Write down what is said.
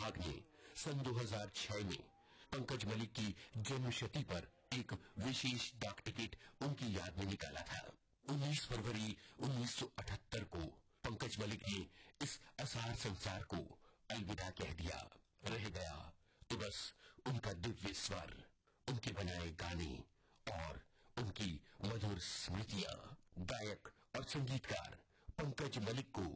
विभाग ने सन 2006 में पंकज मलिक की जन्मशती पर एक विशेष डाक टिकट उनकी याद में निकाला था। 19 फरवरी 1978 को पंकज मलिक ने इस असार संसार को अलविदा कह दिया। रह गया तो बस उनका दिव्य स्वर, उनके बनाए गाने और उनकी मधुर स्मृतियां। गायक और संगीतकार पंकज मलिक को